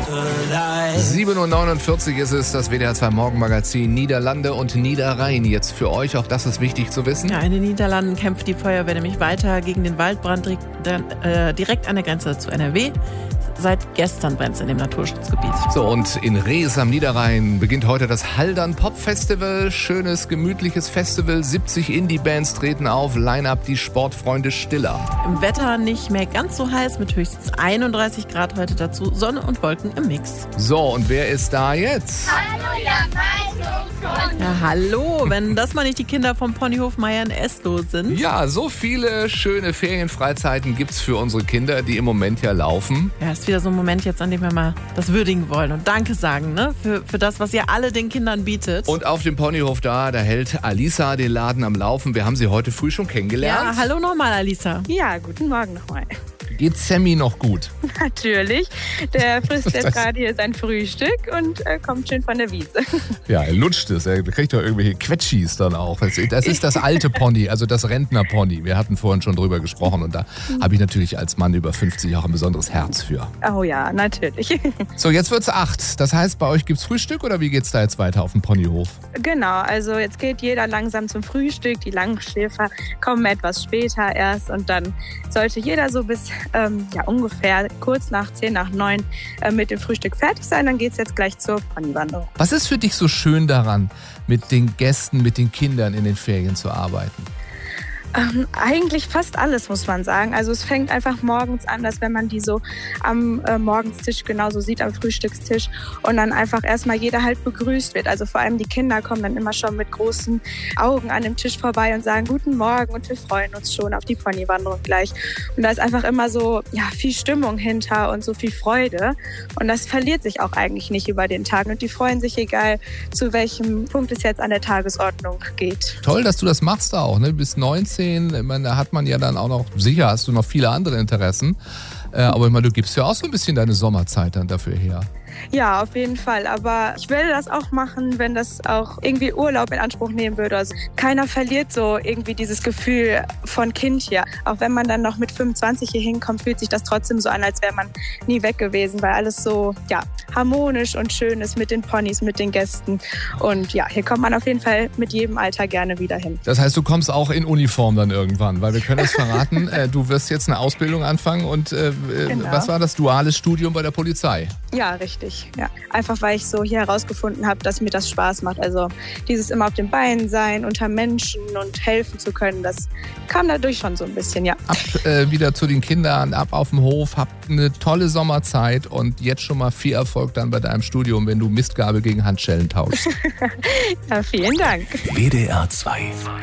7:49 Uhr ist es, das WDR 2 Morgenmagazin Niederlande und Niederrhein. Jetzt für euch, auch das ist wichtig zu wissen. Ja, in den Niederlanden kämpft die Feuerwehr nämlich weiter gegen den Waldbrand direkt an der Grenze zu NRW. Seit gestern brennt es in dem Naturschutzgebiet. So, und in Rees am Niederrhein beginnt heute das Haldern Pop Festival. Schönes, gemütliches Festival. 70 Indie-Bands treten auf. Line-up die Sportfreunde Stiller. Im Wetter nicht mehr ganz so heiß, mit höchstens 31 Grad heute dazu. Sonne und Wolken im Mix. So, und wer ist da jetzt? Hallo, Ja, hallo, wenn das mal nicht die Kinder vom Ponyhof Meier in Esloh sind. Ja, so viele schöne Ferienfreizeiten gibt's für unsere Kinder, die im Moment ja laufen. Ja, ist wieder so ein Moment jetzt, an dem wir mal das würdigen wollen und Danke sagen, ne? Für das, was ihr alle den Kindern bietet. Und auf dem Ponyhof da hält Alisa den Laden am Laufen. Wir haben sie heute früh schon kennengelernt. Ja, hallo nochmal, Alisa. Ja, guten Morgen nochmal. Geht Sammy noch gut? Natürlich. Der frisst jetzt gerade hier sein Frühstück und kommt schön von der Wiese. Ja, er lutscht es. Er kriegt doch irgendwelche Quetschis dann auch. Das ist das alte Pony, also das Rentnerpony. Wir hatten vorhin schon drüber gesprochen und da habe ich natürlich als Mann über 50 auch ein besonderes Herz für. Oh ja, natürlich. So, jetzt wird's 8. Das heißt, bei euch gibt's Frühstück oder wie geht's da jetzt weiter auf dem Ponyhof? Genau, also jetzt geht jeder langsam zum Frühstück. Die Langschläfer kommen etwas später erst und dann sollte jeder so bis ungefähr kurz nach 8:50 mit dem Frühstück fertig sein. Dann geht's jetzt gleich zur Ponywanderung. Was ist für dich so schön daran, mit den Gästen, mit den Kindern in den Ferien zu arbeiten? Eigentlich fast alles, muss man sagen. Also es fängt einfach morgens an, dass wenn man die so am Morgenstisch genauso sieht, am Frühstückstisch und dann einfach erstmal jeder halt begrüßt wird. Also vor allem die Kinder kommen dann immer schon mit großen Augen an dem Tisch vorbei und sagen Guten Morgen und wir freuen uns schon auf die Ponywanderung gleich. Und da ist einfach immer so viel Stimmung hinter und so viel Freude und das verliert sich auch eigentlich nicht über den Tag und die freuen sich, egal zu welchem Punkt es jetzt an der Tagesordnung geht. Toll, dass du das machst auch, ne? Bis 19. Ich meine, da hat man ja dann auch noch, sicher hast du noch viele andere Interessen, aber ich meine, du gibst ja auch so ein bisschen deine Sommerzeit dann dafür her. Ja, auf jeden Fall. Aber ich werde das auch machen, wenn das auch irgendwie Urlaub in Anspruch nehmen würde. Also keiner verliert so irgendwie dieses Gefühl von Kind hier. Auch wenn man dann noch mit 25 hier hinkommt, fühlt sich das trotzdem so an, als wäre man nie weg gewesen, weil alles so harmonisch und schön ist mit den Ponys, mit den Gästen. Und ja, hier kommt man auf jeden Fall mit jedem Alter gerne wieder hin. Das heißt, du kommst auch in Uniform dann irgendwann, weil wir können das verraten. Du wirst jetzt eine Ausbildung anfangen und Genau. Was war das? Duales Studium bei der Polizei? Ja, richtig. Ja. Einfach weil ich so hier herausgefunden habe, dass mir das Spaß macht. Also dieses immer auf den Beinen sein, unter Menschen und helfen zu können, das kam dadurch schon so ein bisschen, ja. Ab wieder zu den Kindern, ab auf dem Hof, habt eine tolle Sommerzeit und jetzt schon mal viel Erfolg dann bei deinem Studium, wenn du Mistgabel gegen Handschellen tauschst. Ja, vielen Dank. WDR 2